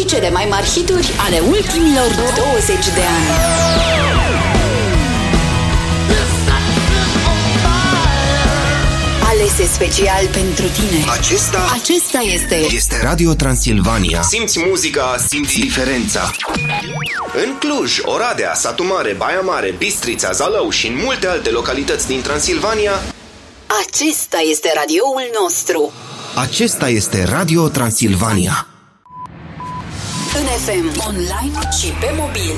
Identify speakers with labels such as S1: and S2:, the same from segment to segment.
S1: cele mai mari hituri ale ultimilor 20 de ani. Alese special pentru tine. Acesta
S2: este Radio Transilvania. Simți muzica, simți diferența. În Cluj, Oradea, Satu Mare, Baia Mare, Bistrița, Zalău și în multe alte localități din Transilvania,
S1: acesta este radioul nostru.
S2: Acesta este Radio Transilvania.
S1: În FM, online și pe mobil.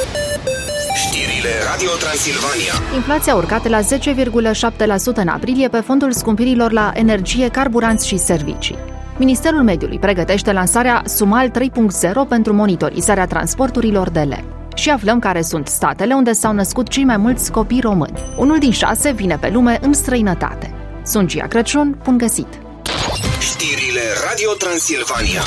S2: Știrile Radio Transilvania.
S3: Inflația a urcat la 10,7% în aprilie pe fondul scumpirilor la energie, carburanți și servicii. Ministerul Mediului pregătește lansarea Sumal 3.0 pentru monitorizarea transporturilor de lemn. Și aflăm care sunt statele unde s-au născut cei mai mulți copii români. 1 din 6 vine pe lume în străinătate. Sunt Gia Crăciun, bun găsit!
S2: Știrile Radio Transilvania.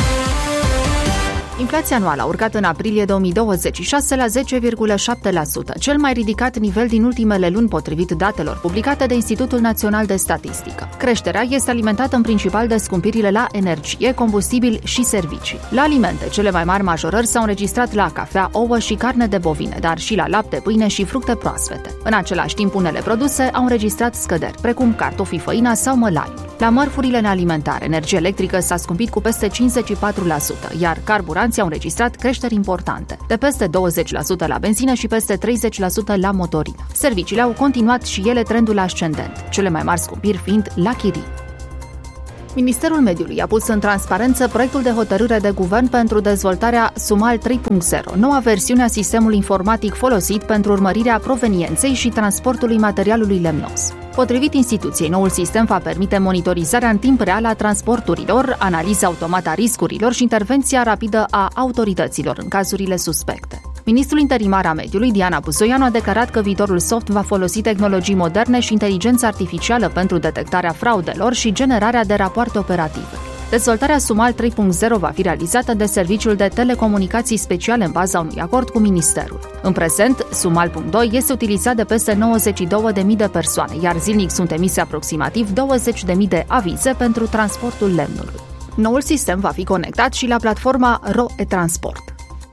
S3: Inflația anuală a urcat în aprilie 2026 la 10,7%, cel mai ridicat nivel din ultimele luni potrivit datelor publicate de Institutul Național de Statistică. Creșterea este alimentată în principal de scumpirile la energie, combustibil și servicii. La alimente, cele mai mari majorări s-au înregistrat la cafea, ouă și carne de bovine, dar și la lapte, pâine și fructe proaspete. În același timp, unele produse au înregistrat scăderi, precum cartofii, făina sau mălaiul. La mărfurile nealimentare, energia electrică s-a scumpit cu peste 54%, iar carburanții au înregistrat creșteri importante, de peste 20% la benzină și peste 30% la motorină. Serviciile au continuat și ele trendul ascendent, cele mai mari scumpiri fiind la chirii. Ministerul Mediului a pus în transparență proiectul de hotărâre de guvern pentru dezvoltarea Sumal 3.0, noua versiune a sistemului informatic folosit pentru urmărirea provenienței și transportului materialului lemnos. Potrivit instituției, noul sistem va permite monitorizarea în timp real a transporturilor, analiza automată a riscurilor și intervenția rapidă a autorităților în cazurile suspecte. Ministrul interimar a mediului, Diana Buzoianu, a declarat că viitorul soft va folosi tehnologii moderne și inteligență artificială pentru detectarea fraudelor și generarea de rapoarte operative. Dezvoltarea Sumal 3.0 va fi realizată de Serviciul de Telecomunicații Speciale în baza unui acord cu Ministerul. În prezent, Sumal.2 este utilizat de peste 92.000 de persoane, iar zilnic sunt emise aproximativ 20.000 de avize pentru transportul lemnului. Noul sistem va fi conectat și la platforma RoE-Transport.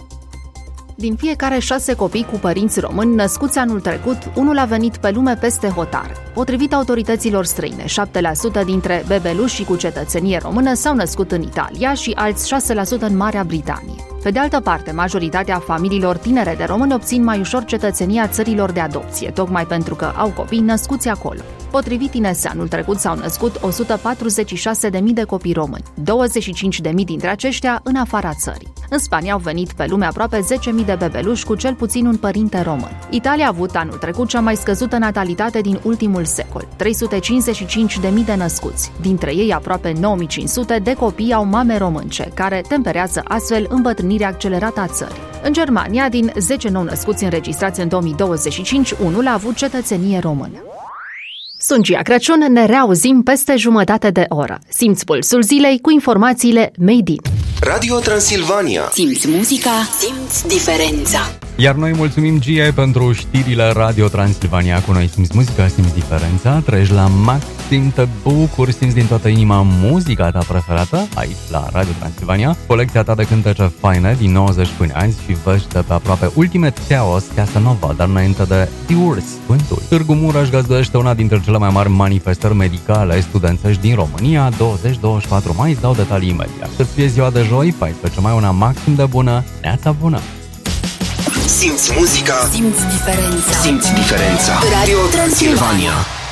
S3: Din fiecare 6 copii cu părinți români născuți anul trecut, unul a venit pe lume peste hotare. Potrivit autorităților străine, 7% dintre bebelușii cu cetățenie română s-au născut în Italia și alți 6% în Marea Britanie. Pe de altă parte, majoritatea familiilor tinere de români obțin mai ușor cetățenia țărilor de adopție, tocmai pentru că au copii născuți acolo. Potrivit INS, anul trecut s-au născut 146.000 de copii români, 25.000 dintre aceștia în afara țării. În Spania au venit pe lume aproape 10.000 de bebeluși cu cel puțin un părinte român. Italia a avut anul trecut cea mai scăzută natalitate din ultimul secol, 355.000 de născuți. Dintre ei, aproape 9.500 de copii au mame românce, care temperează astfel îmbătrânirea accelerată a țării. În Germania, din 10 nou născuți înregistrați în 2025, unul a avut cetățenie română. Sunt Gia Crăciun, ne reauzim peste jumătate de oră. Simți pulsul zilei cu informațiile Made in
S2: Radio Transilvania.
S1: Simți muzica, simți diferența.
S4: Iar noi mulțumim Gia pentru știrile Radio Transilvania. Cu noi simți muzica, simți diferența. Treci la maxim, te bucuri, simți din toată inima muzica ta preferată aici la Radio Transilvania. Colecția ta de cântece faine din 90 până azi și vește pe aproape ultime Teos, Casa Nova, dar înainte de Diurs, Vântul. Târgu Mureș găzduiește una dintre cele mai mari manifestări medicale studențești din România. 20-24 mai, îți dau detalii imediat. Să fie ziua de joi, 14 mai, una maxim de bună, neața bună!
S2: Simți muzica,
S1: simți diferența.
S2: Simți diferența.
S1: Radio Transilvania.